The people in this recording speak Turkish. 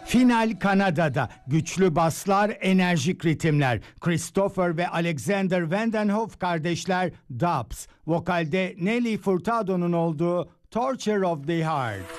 Final Kanada'da. Güçlü baslar, enerjik ritimler. Christopher ve Alexander Vandenhoef kardeşler Dubs. Vokalde Nelly Furtado'nun olduğu Torture of the Heart.